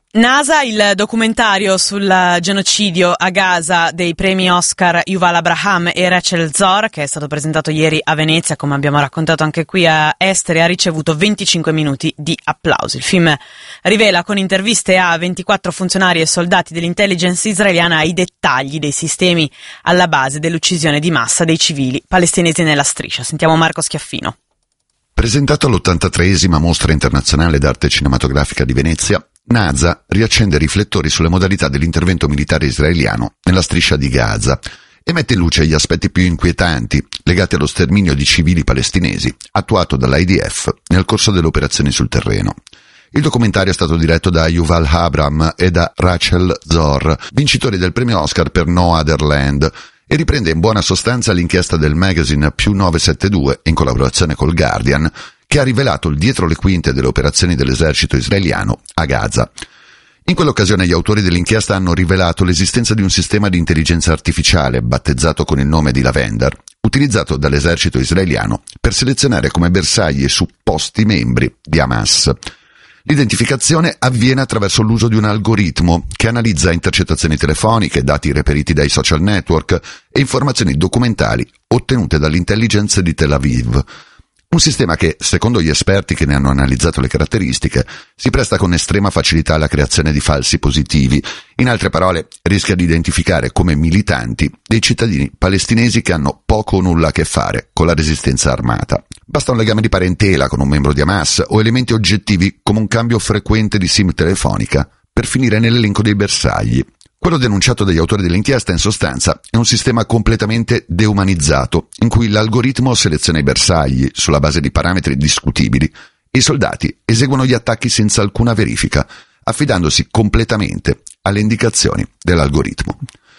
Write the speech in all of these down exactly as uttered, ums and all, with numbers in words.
NASA, il documentario sul genocidio a Gaza dei premi Oscar Yuval Abraham e Rachel Zor, che è stato presentato ieri a Venezia, come abbiamo raccontato anche qui a Estere, ha ricevuto venticinque minuti di applausi. Il film rivela con interviste a ventiquattro funzionari e soldati dell'intelligence israeliana i dettagli dei sistemi alla base dell'uccisione di massa dei civili palestinesi nella striscia. Sentiamo Marco Schiaffino. Presentato all'ottantatreesima Mostra Internazionale d'Arte Cinematografica di Venezia, NASA riaccende i riflettori sulle modalità dell'intervento militare israeliano nella striscia di Gaza e mette in luce gli aspetti più inquietanti legati allo sterminio di civili palestinesi attuato dall'I D F nel corso delle operazioni sul terreno. Il documentario è stato diretto da Yuval Abraham e da Rachel Zor, vincitori del premio Oscar per No Other Land, e riprende in buona sostanza l'inchiesta del magazine Più novecentosettantadue in collaborazione col Guardian, che ha rivelato il dietro le quinte delle operazioni dell'esercito israeliano a Gaza. In quell'occasione gli autori dell'inchiesta hanno rivelato l'esistenza di un sistema di intelligenza artificiale, battezzato con il nome di Lavender, utilizzato dall'esercito israeliano per selezionare come bersagli e supposti membri di Hamas. L'identificazione avviene attraverso l'uso di un algoritmo che analizza intercettazioni telefoniche, dati reperiti dai social network e informazioni documentali ottenute dall'intelligence di Tel Aviv. Un sistema che, secondo gli esperti che ne hanno analizzato le caratteristiche, si presta con estrema facilità alla creazione di falsi positivi. In altre parole, rischia di identificare come militanti dei cittadini palestinesi che hanno poco o nulla a che fare con la resistenza armata. Basta un legame di parentela con un membro di Hamas o elementi oggettivi come un cambio frequente di SIM telefonica per finire nell'elenco dei bersagli. Quello denunciato dagli autori dell'inchiesta, in sostanza, è un sistema completamente deumanizzato, in cui l'algoritmo seleziona i bersagli sulla base di parametri discutibili e i soldati eseguono gli attacchi senza alcuna verifica, affidandosi completamente alle indicazioni dell'algoritmo.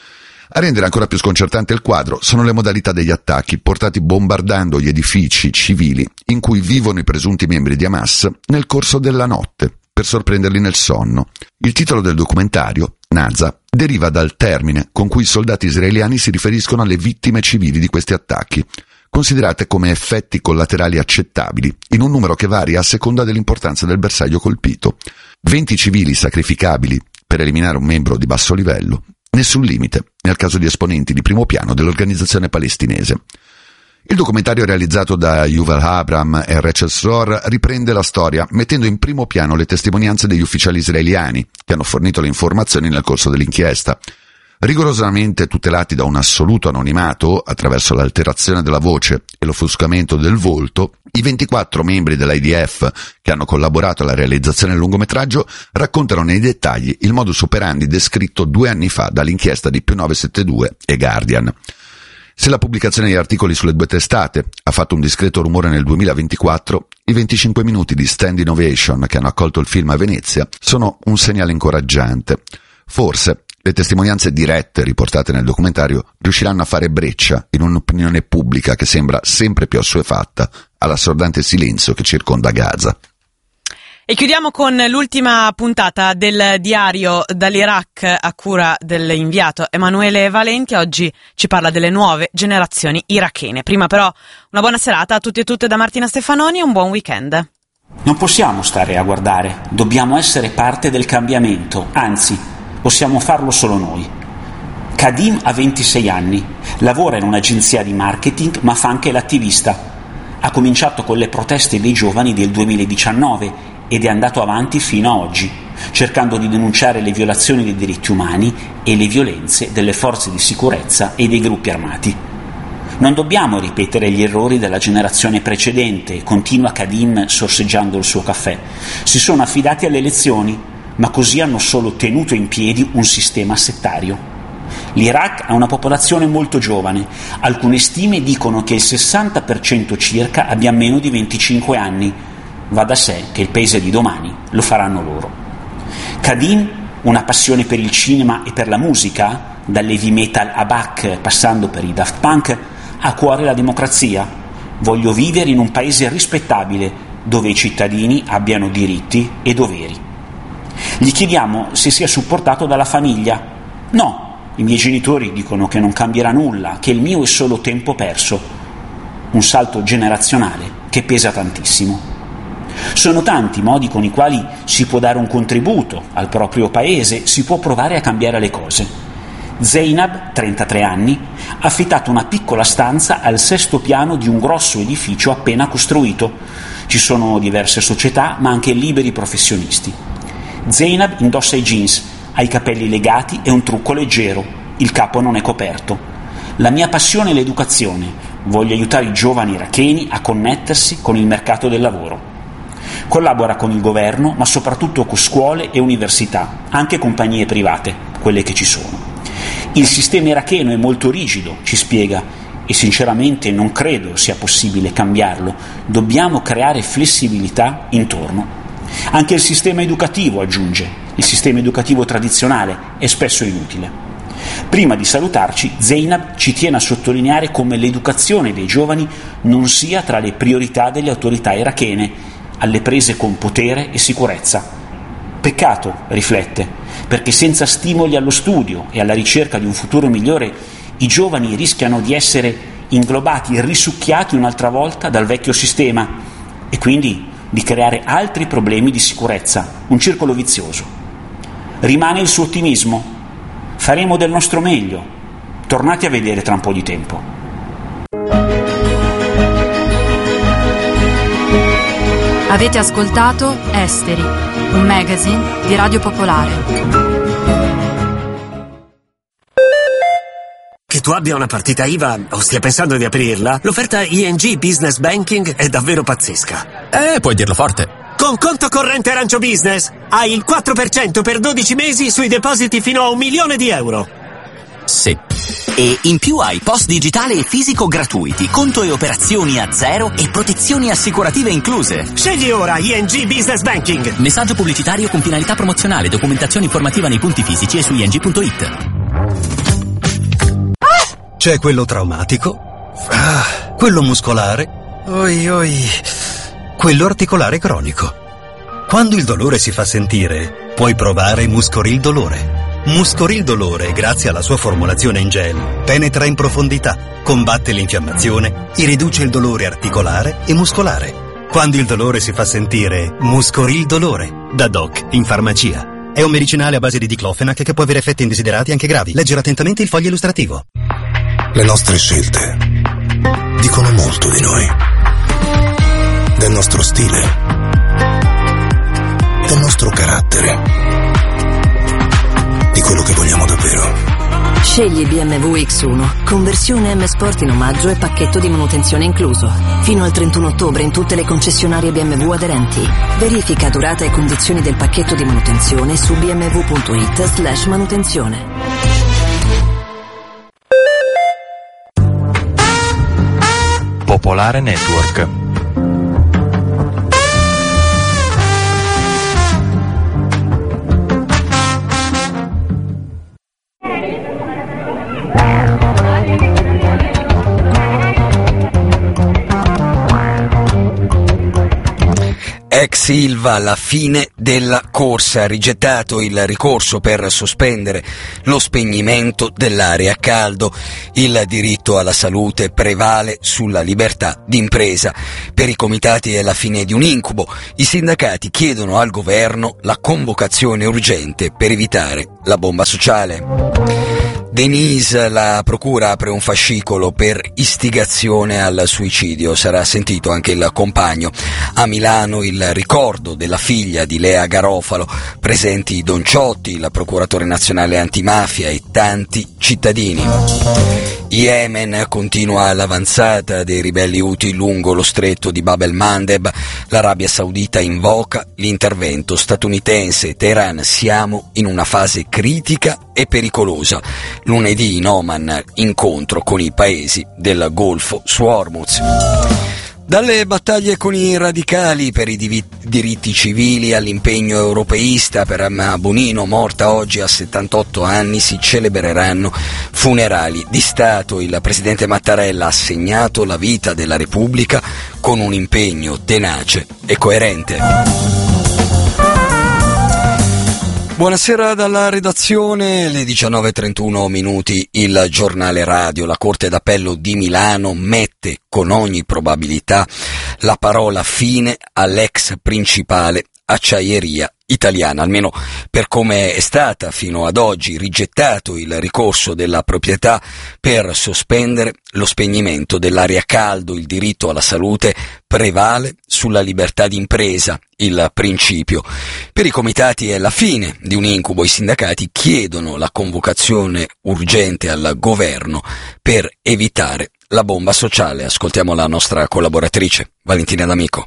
A rendere ancora più sconcertante il quadro sono le modalità degli attacchi portati bombardando gli edifici civili in cui vivono i presunti membri di Hamas nel corso della notte, per sorprenderli nel sonno. Il titolo del documentario, NASA, deriva dal termine con cui i soldati israeliani si riferiscono alle vittime civili di questi attacchi, considerate come effetti collaterali accettabili, in un numero che varia a seconda dell'importanza del bersaglio colpito. venti civili sacrificabili per eliminare un membro di basso livello, nessun limite nel caso di esponenti di primo piano dell'organizzazione palestinese. Il documentario realizzato da Yuval Abraham e Rachel Zor riprende la storia mettendo in primo piano le testimonianze degli ufficiali israeliani che hanno fornito le informazioni nel corso dell'inchiesta. Rigorosamente tutelati da un assoluto anonimato attraverso l'alterazione della voce e l'offuscamento del volto, i ventiquattro membri dell'I D F che hanno collaborato alla realizzazione del lungometraggio raccontano nei dettagli il modus operandi descritto due anni fa dall'inchiesta di Più novecentosettantadue e Guardian. Se la pubblicazione di articoli sulle due testate ha fatto un discreto rumore nel duemilaventiquattro, i venticinque minuti di standing ovation che hanno accolto il film a Venezia sono un segnale incoraggiante. Forse le testimonianze dirette riportate nel documentario riusciranno a fare breccia in un'opinione pubblica che sembra sempre più assuefatta all'assordante silenzio che circonda Gaza. E chiudiamo con l'ultima puntata del diario dall'Iraq a cura dell'inviato Emanuele Valenti. Oggi ci parla delle nuove generazioni irachene. Prima però una buona serata a tutti e tutte da Martina Stefanoni e un buon weekend. Non possiamo stare a guardare, dobbiamo essere parte del cambiamento, anzi possiamo farlo solo noi. Kadim ha ventisei anni, lavora in un'agenzia di marketing ma fa anche l'attivista. Ha cominciato con le proteste dei giovani del duemiladiciannove ed è andato avanti fino a oggi, cercando di denunciare le violazioni dei diritti umani e le violenze delle forze di sicurezza e dei gruppi armati. Non dobbiamo ripetere gli errori della generazione precedente, continua Kadim sorseggiando il suo caffè. Si sono affidati alle elezioni, ma così hanno solo tenuto in piedi un sistema settario. L'Iraq ha una popolazione molto giovane, alcune stime dicono che il sessanta per cento circa abbia meno di venticinque anni. Va da sé che il paese di domani lo faranno loro. Kadim, una passione per il cinema e per la musica, dall'heavy metal a Bach passando per i Daft Punk, ha a cuore la democrazia. Voglio vivere in un paese rispettabile, dove i cittadini abbiano diritti e doveri. Gli chiediamo se sia supportato dalla famiglia. No, i miei genitori dicono che non cambierà nulla, che il mio è solo tempo perso. Un salto generazionale che pesa tantissimo. Sono tanti i modi con i quali si può dare un contributo al proprio paese, si può provare a cambiare le cose. Zeynab, trentatré anni, ha affittato una piccola stanza al sesto piano di un grosso edificio appena costruito. Ci sono diverse società, ma anche liberi professionisti. Zeynab indossa i jeans, ha i capelli legati e un trucco leggero, il capo non è coperto. La mia passione è l'educazione, voglio aiutare i giovani iracheni a connettersi con il mercato del lavoro. Collabora con il governo, ma soprattutto con scuole e università, anche compagnie private, quelle che ci sono. Il sistema iracheno è molto rigido, ci spiega, e sinceramente non credo sia possibile cambiarlo. Dobbiamo creare flessibilità intorno. Anche il sistema educativo, aggiunge, il sistema educativo tradizionale è spesso inutile. Prima di salutarci, Zeynab ci tiene a sottolineare come l'educazione dei giovani non sia tra le priorità delle autorità irachene, alle prese con potere e sicurezza. Peccato, riflette, perché senza stimoli allo studio e alla ricerca di un futuro migliore, i giovani rischiano di essere inglobati e risucchiati un'altra volta dal vecchio sistema e quindi di creare altri problemi di sicurezza, un circolo vizioso. Rimane il suo ottimismo. Faremo del nostro meglio. Tornate a vedere tra un po' di tempo. Avete ascoltato Esteri, un magazine di Radio Popolare. Che tu abbia una partita I V A o stia pensando di aprirla, l'offerta I N G Business Banking è davvero pazzesca. Eh, puoi dirlo forte. Con conto corrente Arancio Business hai il quattro per cento per dodici mesi sui depositi fino a un milione di euro. Sì. E in più hai post digitale e fisico gratuiti, conto e operazioni a zero e protezioni assicurative incluse. Scegli ora I N G Business Banking. Messaggio pubblicitario con finalità promozionale, documentazione informativa nei punti fisici e su i n g punto i t. C'è quello traumatico, ah, quello muscolare, oi oi, quello articolare cronico. Quando il dolore si fa sentire, puoi provare Muscoril Dolore. Muscoril Dolore, grazie alla sua formulazione in gel, penetra in profondità, combatte l'infiammazione e riduce il dolore articolare e muscolare. Quando il dolore si fa sentire, Muscoril Dolore, da Doc in farmacia. È un medicinale a base di diclofenac che può avere effetti indesiderati anche gravi. Leggere attentamente il foglio illustrativo. Le nostre scelte dicono molto di noi, del nostro stile, del nostro carattere, di quello che vogliamo davvero. Scegli B M W X uno, conversione M Sport in omaggio e pacchetto di manutenzione incluso. Fino al trentuno ottobre in tutte le concessionarie B M W aderenti. Verifica durata e condizioni del pacchetto di manutenzione su b m w punto i t slash manutenzione. Popolare Network. Ex Ilva alla fine della corsa, ha rigettato il ricorso per sospendere lo spegnimento dell'area a caldo. Il diritto alla salute prevale sulla libertà d'impresa. Per i comitati è la fine di un incubo. I sindacati chiedono al governo la convocazione urgente per evitare la bomba sociale. Denise, la procura apre un fascicolo per istigazione al suicidio, sarà sentito anche il compagno. A Milano il ricordo della figlia di Lea Garofalo, presenti Don Ciotti, il procuratore nazionale antimafia e tanti cittadini. Yemen continua l'avanzata dei ribelli Houthi lungo lo stretto di Bab el-Mandeb. L'Arabia Saudita invoca l'intervento statunitense. Teheran, siamo in una fase critica e pericolosa. Lunedì in Oman incontro con i paesi del Golfo su Hormuz. Dalle battaglie con i radicali per i divi- diritti civili all'impegno europeista per Emma Bonino, morta oggi a settantotto anni, si celebreranno funerali di Stato. Il presidente Mattarella ha segnato la vita della Repubblica con un impegno tenace e coerente. Buonasera dalla redazione, le diciannove e trentuno minuti, il giornale radio. La Corte d'Appello di Milano mette con ogni probabilità la parola fine all'ex principale Acciaieria Italiana, almeno per come è stata fino ad oggi rigettato il ricorso della proprietà per sospendere lo spegnimento dell'area a caldo. Il diritto alla salute prevale sulla libertà di impresa, il principio. Per i comitati è la fine di un incubo. I sindacati chiedono la convocazione urgente al governo per evitare la bomba sociale. Ascoltiamo la nostra collaboratrice Valentina D'Amico.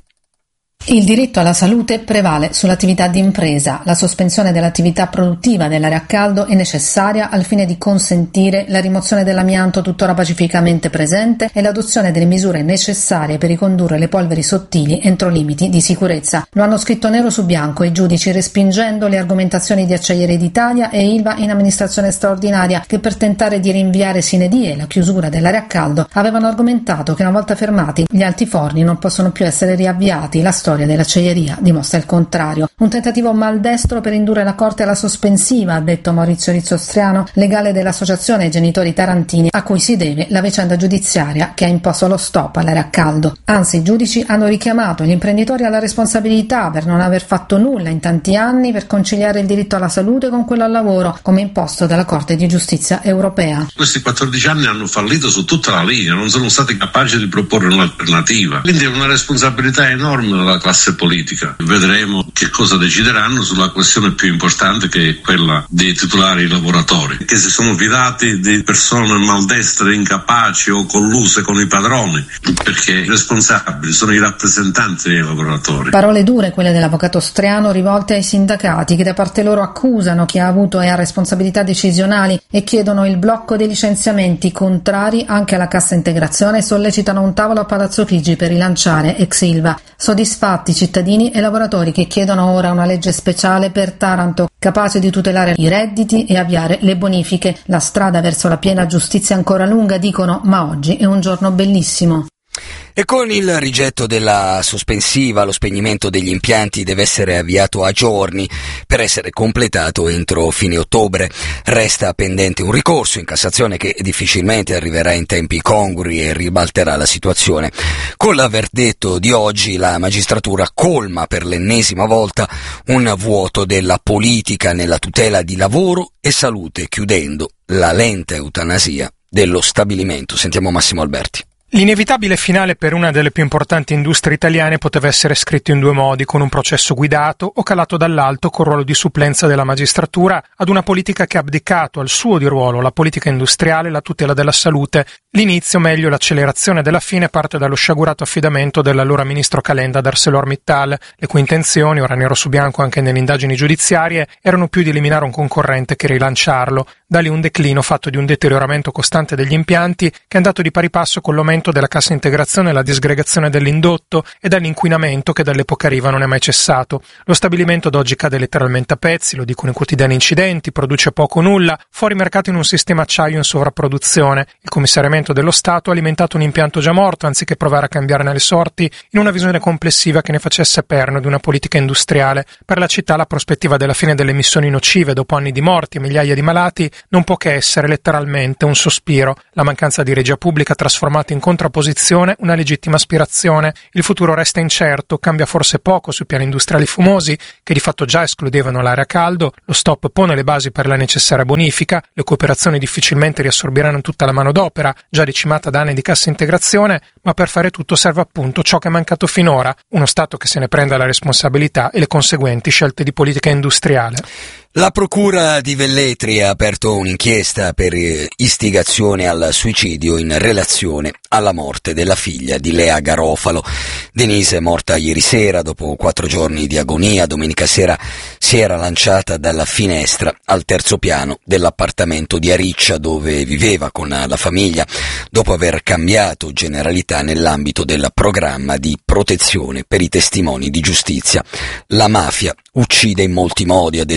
Il diritto alla salute prevale sull'attività di impresa. La sospensione dell'attività produttiva dell'area a caldo è necessaria al fine di consentire la rimozione dell'amianto tuttora pacificamente presente e l'adozione delle misure necessarie per ricondurre le polveri sottili entro limiti di sicurezza. Lo hanno scritto nero su bianco i giudici, respingendo le argomentazioni di Acciaierie d'Italia e Ilva in amministrazione straordinaria, che per tentare di rinviare sine die la chiusura dell'area a caldo avevano argomentato che una volta fermati gli altiforni non possono più essere riavviati. La storia dell'acciaieria dimostra il contrario. Un tentativo maldestro per indurre la Corte alla sospensiva, ha detto Maurizio Rizzostriano, legale dell'associazione Genitori Tarantini, a cui si deve la vicenda giudiziaria che ha imposto lo stop all'area a caldo. Anzi, i giudici hanno richiamato gli imprenditori alla responsabilità per non aver fatto nulla in tanti anni per conciliare il diritto alla salute con quello al lavoro, come imposto dalla Corte di Giustizia europea. Questi quattordici anni hanno fallito su tutta la linea, non sono stati capaci di proporre un'alternativa. Quindi è una responsabilità enorme della classe politica. Vedremo che cosa decideranno sulla questione più importante, che è quella dei titolari lavoratori, che si sono fidati di persone maldestre, incapaci o colluse con i padroni, perché i responsabili sono i rappresentanti dei lavoratori. Parole dure quelle dell'avvocato Striano, rivolte ai sindacati, che da parte loro accusano chi ha avuto e ha responsabilità decisionali e chiedono il blocco dei licenziamenti, contrari anche alla cassa integrazione, e sollecitano un tavolo a Palazzo Chigi per rilanciare ex Ilva. Soddisfatti cittadini e lavoratori, che chiedono ora una legge speciale per Taranto, capace di tutelare i redditi e avviare le bonifiche. La strada verso la piena giustizia è ancora lunga, dicono, ma oggi è un giorno bellissimo. E con il rigetto della sospensiva, lo spegnimento degli impianti deve essere avviato a giorni per essere completato entro fine ottobre. Resta pendente un ricorso in Cassazione che difficilmente arriverà in tempi congrui e ribalterà la situazione. Con l'averdetto di oggi la magistratura colma per l'ennesima volta un vuoto della politica nella tutela di lavoro e salute, chiudendo la lenta eutanasia dello stabilimento. Sentiamo Massimo Alberti. L'inevitabile finale per una delle più importanti industrie italiane poteva essere scritto in due modi, con un processo guidato o calato dall'alto col ruolo di supplenza della magistratura ad una politica che ha abdicato al suo di ruolo, la politica industriale, la tutela della salute. L'inizio, meglio l'accelerazione della fine, parte dallo sciagurato affidamento dell'allora ministro Calenda ad ArcelorMittal, le cui intenzioni, ora nero su bianco anche nelle indagini giudiziarie, erano più di eliminare un concorrente che rilanciarlo. Da lì un declino fatto di un deterioramento costante degli impianti che è andato di pari passo con l'aumento della cassa integrazione e la disgregazione dell'indotto e dall'inquinamento che dall'epoca Riva non è mai cessato. Lo stabilimento ad oggi cade letteralmente a pezzi, lo dicono i quotidiani incidenti, produce poco o nulla, fuori mercato in un sistema acciaio in sovrapproduzione. Il commissariamento dello Stato ha alimentato un impianto già morto anziché provare a cambiarne le sorti in una visione complessiva che ne facesse perno di una politica industriale. Per la città la prospettiva della fine delle emissioni nocive dopo anni di morti e migliaia di malati non può che essere letteralmente un sospiro. La mancanza di regia pubblica trasformata in contrapposizione, una legittima aspirazione. Il futuro resta incerto, cambia forse poco sui piani industriali fumosi, che di fatto già escludevano l'area a caldo, lo stop pone le basi per la necessaria bonifica, le cooperazioni difficilmente riassorbiranno tutta la manodopera, già decimata da anni di cassa integrazione, ma per fare tutto serve appunto ciò che è mancato finora, uno Stato che se ne prenda la responsabilità e le conseguenti scelte di politica industriale. La Procura di Velletri ha aperto un'inchiesta per istigazione al suicidio in relazione alla morte della figlia di Lea Garofalo. Denise è morta ieri sera dopo quattro giorni di agonia. Domenica sera si era lanciata dalla finestra al terzo piano dell'appartamento di Ariccia dove viveva con la famiglia dopo aver cambiato generalità nell'ambito del programma di protezione per i testimoni di giustizia. La mafia uccide in molti modi, ha detto oggi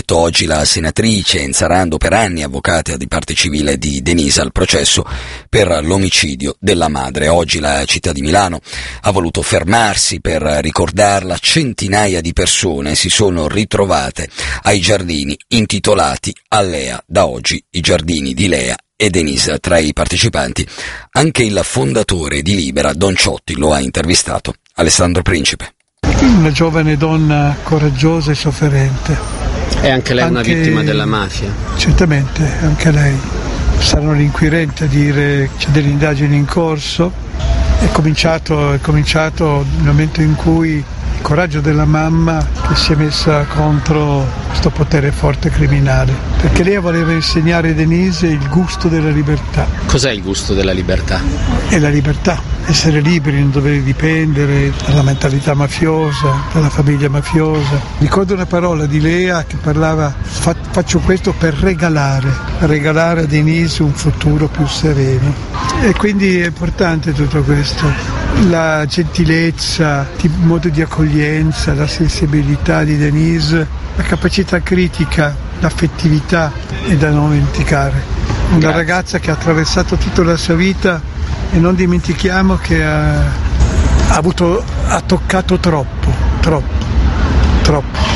la senatrice Enza Rando, per anni avvocata di parte civile di Denise, al processo per l'omicidio della madre. Oggi la città di Milano ha voluto fermarsi per ricordarla. Centinaia di persone si sono ritrovate ai giardini intitolati a Lea. Da oggi i giardini di Lea e Denise. Tra i partecipanti anche il fondatore di Libera, Don Ciotti, lo ha intervistato Alessandro Principe. Una giovane donna coraggiosa e sofferente. È anche lei anche, una vittima della mafia? Certamente, anche lei. Saranno l'inquirente a dire c'è delle indagini in corso. È cominciato, è cominciato nel momento in cui il coraggio della mamma che si è messa contro questo potere forte criminale, perché lei voleva insegnare a Denise il gusto della libertà. Cos'è il gusto della libertà? È la libertà, essere liberi, non dover dipendere dalla mentalità mafiosa, dalla famiglia mafiosa. Ricordo una parola di Lea che parlava: faccio questo per regalare, regalare a Denise un futuro più sereno. E quindi è importante tutto questo. La gentilezza, il modo di accoglienza, la sensibilità di Denise, la capacità critica, l'affettività è da non dimenticare. Una Grazie. Ragazza che ha attraversato tutta la sua vita e non dimentichiamo che ha, ha, avuto, ha toccato troppo, troppo, troppo.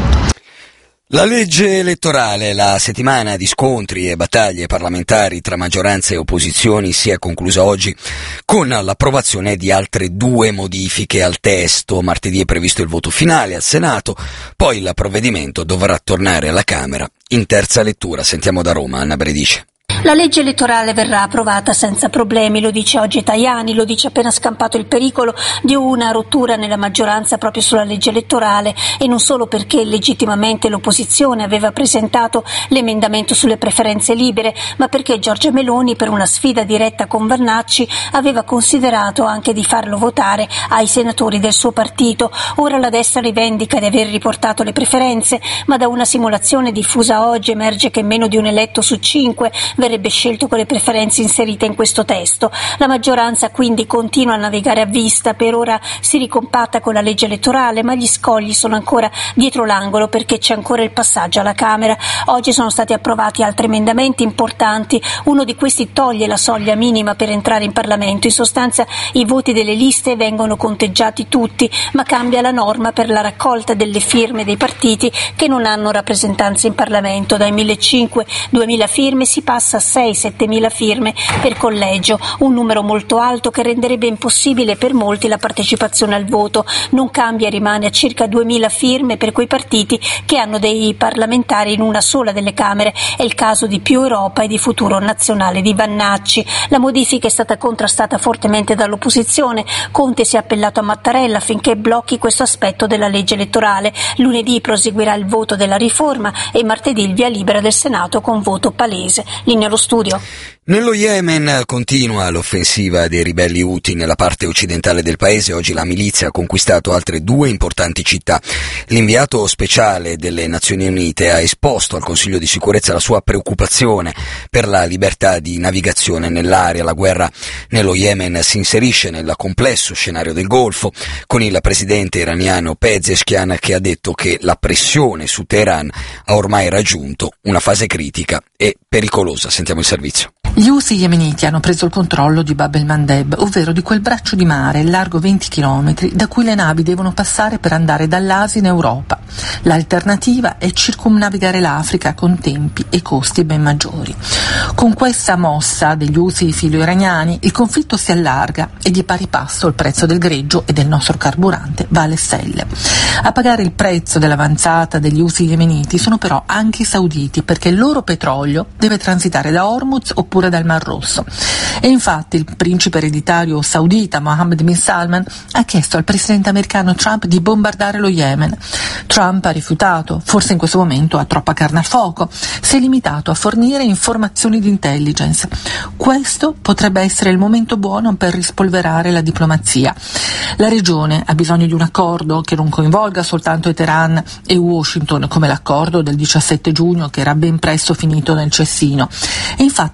La legge elettorale, la settimana di scontri e battaglie parlamentari tra maggioranza e opposizioni, si è conclusa oggi con l'approvazione di altre due modifiche al testo. Martedì è previsto il voto finale al Senato, poi il provvedimento dovrà tornare alla Camera in terza lettura. Sentiamo da Roma Anna Bredice. La legge elettorale verrà approvata senza problemi, lo dice oggi Tajani, lo dice appena scampato il pericolo di una rottura nella maggioranza proprio sulla legge elettorale, e non solo perché legittimamente l'opposizione aveva presentato l'emendamento sulle preferenze libere, ma perché Giorgia Meloni, per una sfida diretta con Vannacci, aveva considerato anche di farlo votare ai senatori del suo partito. Ora la destra rivendica di aver riportato le preferenze, ma da una simulazione diffusa oggi emerge che meno di un eletto su cinque verrebbe scelto con le preferenze inserite in questo testo. La maggioranza quindi continua a navigare a vista, per ora si ricompatta con la legge elettorale, ma gli scogli sono ancora dietro l'angolo perché c'è ancora il passaggio alla Camera. Oggi sono stati approvati altri emendamenti importanti, uno di questi toglie la soglia minima per entrare in Parlamento, in sostanza i voti delle liste vengono conteggiati tutti, ma cambia la norma per la raccolta delle firme dei partiti che non hanno rappresentanza in Parlamento. Dai millecinquecento duemila firme si passa a sei settemila firme per collegio, un numero molto alto che renderebbe impossibile per molti la partecipazione al voto. Non cambia, rimane a circa duemila firme per quei partiti che hanno dei parlamentari in una sola delle Camere. È il caso di Più Europa e di Futuro Nazionale di Vannacci. La modifica è stata contrastata fortemente dall'opposizione. Conte si è appellato a Mattarella affinché blocchi questo aspetto della legge elettorale. Lunedì proseguirà il voto della riforma e martedì il via libera del Senato con voto palese. Linea allo studio. Nello Yemen continua l'offensiva dei ribelli Houthi nella parte occidentale del paese. Oggi la milizia ha conquistato altre due importanti città. L'inviato speciale delle Nazioni Unite ha esposto al Consiglio di sicurezza la sua preoccupazione per la libertà di navigazione nell'area. La guerra nello Yemen si inserisce nel complesso scenario del Golfo, con il presidente iraniano Pezeshkian che ha detto che la pressione su Teheran ha ormai raggiunto una fase critica e pericolosa. Sentiamo il servizio. Gli Houthi yemeniti hanno preso il controllo di Bab el-Mandeb, ovvero di quel braccio di mare largo venti chilometri da cui le navi devono passare per andare dall'Asia in Europa. L'alternativa è circumnavigare l'Africa con tempi e costi ben maggiori. Con questa mossa degli Houthi filo-iraniani il conflitto si allarga e di pari passo il prezzo del greggio e del nostro carburante va alle stelle. A pagare il prezzo dell'avanzata degli Houthi yemeniti sono però anche i sauditi, perché il loro petrolio deve transitare da Hormuz oppure dal Mar Rosso. E infatti il principe ereditario saudita Mohammed bin Salman ha chiesto al presidente americano Trump di bombardare lo Yemen. Trump ha rifiutato, forse in questo momento ha troppa carne al fuoco, si è limitato a fornire informazioni di intelligence. Questo potrebbe essere il momento buono per rispolverare la diplomazia. La regione ha bisogno di un accordo che non coinvolga soltanto Teheran e Washington, come l'accordo del diciassette giugno che era ben presto finito nel cestino. E infatti lunedì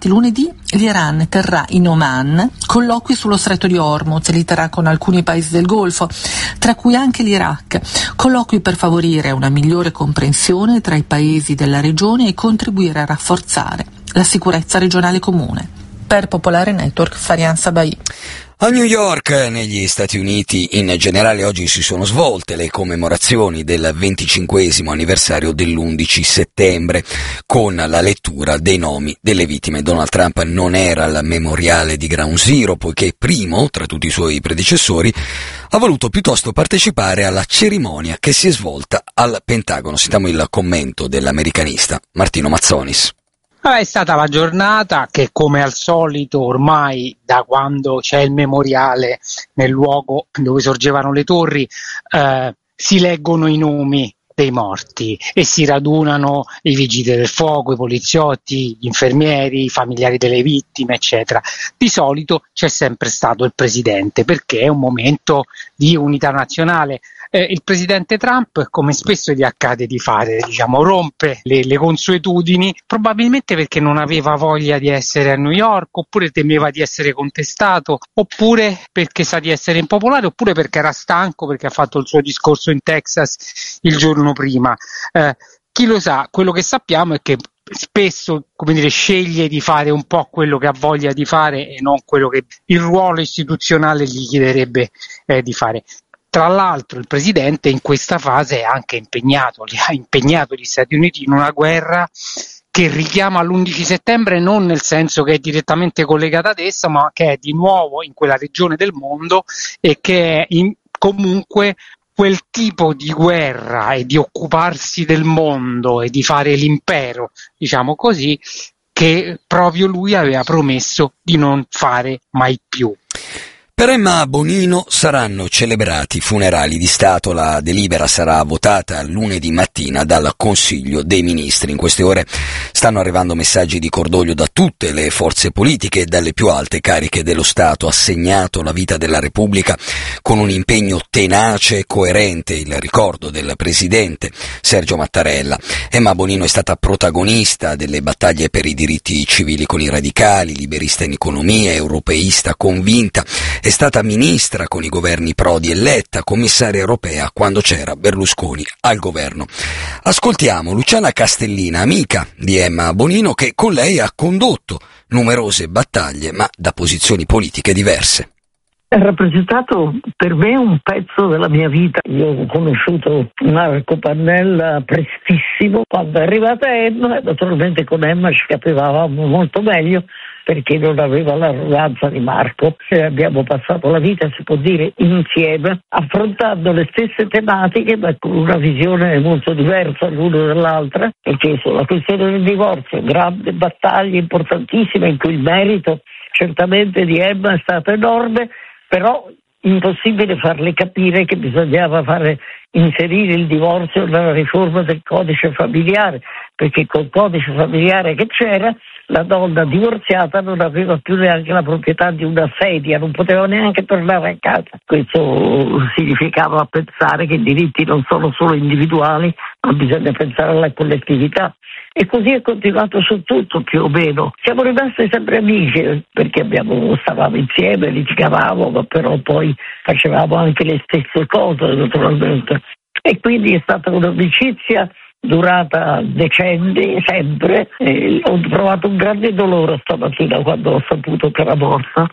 lunedì l'Iran terrà in Oman colloqui sullo stretto di Hormuz, li terrà con alcuni paesi del Golfo, tra cui anche l'Iraq, colloqui per favorire una migliore comprensione tra i paesi della regione e contribuire a rafforzare la sicurezza regionale comune. Per Popolare Network, Farian Sabai. A New York, negli Stati Uniti, in generale oggi si sono svolte le commemorazioni del venticinquesimo anniversario dell'undici settembre, con la lettura dei nomi delle vittime. Donald Trump non era al memoriale di Ground Zero, poiché primo, tra tutti i suoi predecessori, ha voluto piuttosto partecipare alla cerimonia che si è svolta al Pentagono. Sentiamo il commento dell'americanista Martino Mazzonis. È stata la giornata che, come al solito, ormai da quando c'è il memoriale nel luogo dove sorgevano le torri, eh, si leggono i nomi dei morti e si radunano i vigili del fuoco, i poliziotti, gli infermieri, i familiari delle vittime, eccetera. Di solito c'è sempre stato il presidente, perché è un momento di unità nazionale. Eh, il presidente Trump, come spesso gli accade di fare, diciamo, rompe le, le consuetudini, probabilmente perché non aveva voglia di essere a New York, oppure temeva di essere contestato, oppure perché sa di essere impopolare, oppure perché era stanco, perché ha fatto il suo discorso in Texas il giorno prima. Eh, chi lo sa, quello che sappiamo è che spesso, come dire, sceglie di fare un po' quello che ha voglia di fare e non quello che il ruolo istituzionale gli chiederebbe eh, di fare. Tra l'altro il presidente in questa fase è anche impegnato, li ha impegnato gli Stati Uniti in una guerra che richiama l'undici settembre, non nel senso che è direttamente collegata ad essa, ma che è di nuovo in quella regione del mondo e che è in, comunque quel tipo di guerra e di occuparsi del mondo e di fare l'impero, diciamo così, che proprio lui aveva promesso di non fare mai più. Per Emma Bonino saranno celebrati funerali di Stato. La delibera sarà votata lunedì mattina dal Consiglio dei Ministri. In queste ore stanno arrivando messaggi di cordoglio da tutte le forze politiche e dalle più alte cariche dello Stato. Ha segnato la vita della Repubblica con un impegno tenace e coerente il ricordo del presidente Sergio Mattarella. Emma Bonino è stata protagonista delle battaglie per i diritti civili con i radicali, liberista in economia, europeista convinta. È stata ministra con i governi Prodi e Letta, commissaria europea quando c'era Berlusconi al governo. Ascoltiamo Luciana Castellina, amica di Emma Bonino, che con lei ha condotto numerose battaglie, ma da posizioni politiche diverse. Ha rappresentato per me un pezzo della mia vita. Io ho conosciuto Marco Pannella prestissimo. Quando è arrivata Emma, naturalmente con Emma ci capivamo molto meglio, perché non aveva l'arroganza di Marco, e abbiamo passato la vita, si può dire, insieme, affrontando le stesse tematiche ma con una visione molto diversa l'una dall'altra, perché sulla questione del divorzio, grandi battaglie importantissime in cui il merito certamente di Emma è stato enorme, però impossibile farle capire che bisognava fare inserire il divorzio nella riforma del codice familiare, perché col codice familiare che c'era la donna divorziata non aveva più neanche la proprietà di una sedia, non poteva neanche tornare a casa. Questo significava pensare che i diritti non sono solo individuali, ma bisogna pensare alla collettività. E così è continuato su tutto, più o meno. Siamo rimasti sempre amici, perché abbiamo, stavamo insieme, litigavamo, ma però poi facevamo anche le stesse cose, naturalmente. E quindi è stata un'amicizia durata decenni, sempre. E ho provato un grande dolore stamattina quando ho saputo che era morta.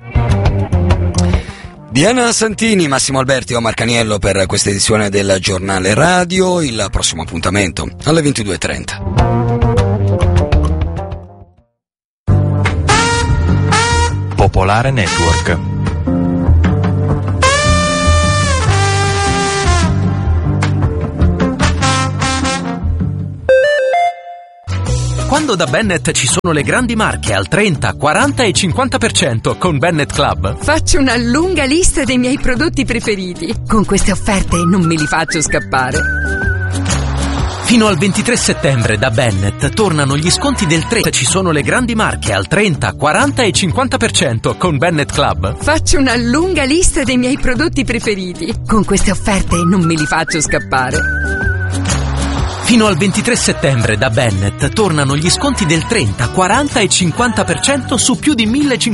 Diana Santini, Massimo Alberti e Omar Caniello per questa edizione del Giornale Radio. Il prossimo appuntamento alle ventidue e trenta. Popolare Network. Quando da Bennett ci sono le grandi marche al trenta, quaranta e cinquanta per cento con Bennett Club, faccio una lunga lista dei miei prodotti preferiti. Con queste offerte non me li faccio scappare. Fino al ventitré settembre da Bennett tornano gli sconti del trenta. Ci sono le grandi marche al trenta, quaranta e cinquanta per cento con Bennett Club. Faccio una lunga lista dei miei prodotti preferiti. Con queste offerte non me li faccio scappare. Fino al ventitré settembre da Bennett tornano gli sconti del trenta, quaranta e cinquanta per cento su più di millecinquecento